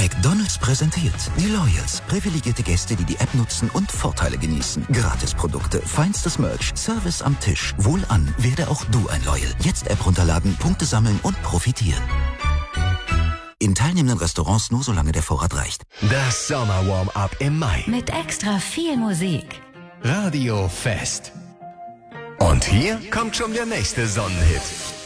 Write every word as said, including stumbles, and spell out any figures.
McDonald's präsentiert die Loyals. Privilegierte Gäste, die die App nutzen und Vorteile genießen. Gratisprodukte, feinstes Merch, Service am Tisch. Wohlan, werde auch du ein Loyal. Jetzt App runterladen, Punkte sammeln und profitieren. In teilnehmenden Restaurants nur solange der Vorrat reicht. Das Sommer-Warm-Up im Mai. Mit extra viel Musik. Radio Fest. Und hier kommt schon der nächste Sonnenhit.